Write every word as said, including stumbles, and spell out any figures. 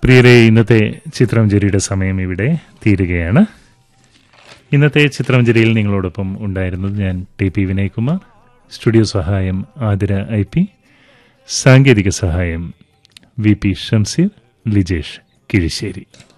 പ്രിയരെ, ഇന്നത്തെ ചിത്രമഞ്ജരിയുടെ സമയം ഇവിടെ തീരുകയാണ്. ഇന്നത്തെ ചിത്രമഞ്ജരിയിൽ നിങ്ങളോടൊപ്പം ഉണ്ടായിരുന്നത് ഞാൻ ടി പി വിനയ്കുമാർ. സ്റ്റുഡിയോ സഹായം ആതിര ഐ പി, സാങ്കേതിക സഹായം വി പി ഷംസീർ, ലിജേഷ് കിഴിശ്ശേരി.